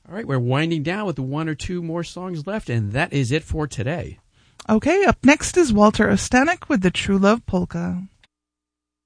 All right, we're winding down with one or two more songs left, and that is it for today. Okay, up next is Walter Ostanek with the True Love Polka.